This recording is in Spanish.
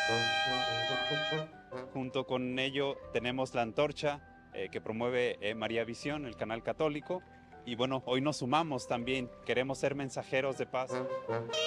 Junto con ello tenemos la antorcha que promueve María Visión, el canal católico. Y bueno, hoy nos sumamos también, queremos ser mensajeros de paz.